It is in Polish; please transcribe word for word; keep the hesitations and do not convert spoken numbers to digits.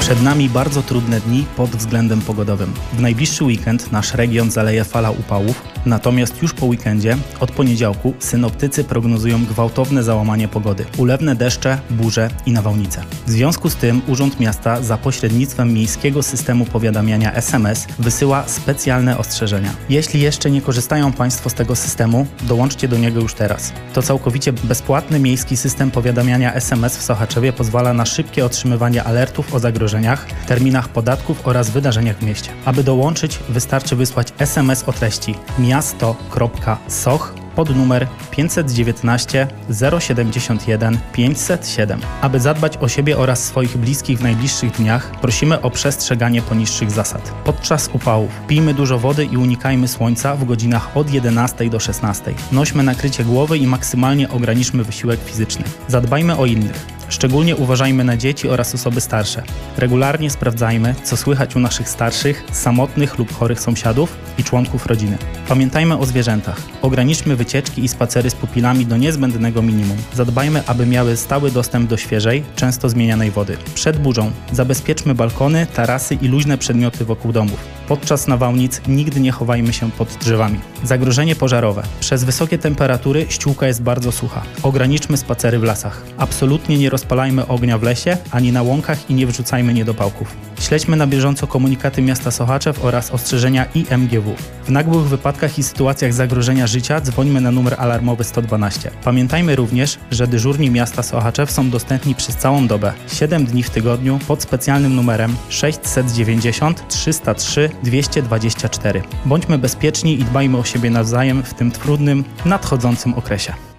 Przed nami bardzo trudne dni pod względem pogodowym. W najbliższy weekend nasz region zaleje fala upałów, natomiast już po weekendzie, od poniedziałku, synoptycy prognozują gwałtowne załamanie pogody, ulewne deszcze, burze i nawałnice. W związku z tym Urząd Miasta za pośrednictwem Miejskiego Systemu Powiadamiania S M S wysyła specjalne ostrzeżenia. Jeśli jeszcze nie korzystają Państwo z tego systemu, dołączcie do niego już teraz. To całkowicie bezpłatny Miejski System Powiadamiania S M S w Sochaczewie pozwala na szybkie otrzymywanie alertów o zagrożeniach, terminach podatków oraz wydarzeniach w mieście. Aby dołączyć, wystarczy wysłać S M S o treści miasto kropka soch pod numer pięćset dziewiętnaście zero siedemdziesiąt jeden pięćset siedem. Aby zadbać o siebie oraz swoich bliskich w najbliższych dniach, prosimy o przestrzeganie poniższych zasad. Podczas upałów pijmy dużo wody i unikajmy słońca w godzinach od jedenastej do szesnastej. Nośmy nakrycie głowy i maksymalnie ograniczmy wysiłek fizyczny. Zadbajmy o innych. Szczególnie uważajmy na dzieci oraz osoby starsze. Regularnie sprawdzajmy, co słychać u naszych starszych, samotnych lub chorych sąsiadów i członków rodziny. Pamiętajmy o zwierzętach. Ograniczmy wycieczki i spacery z pupilami do niezbędnego minimum. Zadbajmy, aby miały stały dostęp do świeżej, często zmienianej wody. Przed burzą zabezpieczmy balkony, tarasy i luźne przedmioty wokół domów. Podczas nawałnic nigdy nie chowajmy się pod drzewami. Zagrożenie pożarowe. Przez wysokie temperatury ściółka jest bardzo sucha. Ograniczmy spacery w lasach. Absolutnie nie rozpalajmy ognia w lesie, ani na łąkach i nie wrzucajmy niedopałków. Śledźmy na bieżąco komunikaty miasta Sochaczew oraz ostrzeżenia I M G W. W nagłych wypadkach i sytuacjach zagrożenia życia dzwońmy na numer alarmowy sto dwanaście. Pamiętajmy również, że dyżurni miasta Sochaczew są dostępni przez całą dobę, siedem dni w tygodniu pod specjalnym numerem sześćset dziewięćdziesiąt trzysta trzy dwieście dwadzieścia cztery. Bądźmy bezpieczni i dbajmy o siebie nawzajem w tym trudnym, nadchodzącym okresie.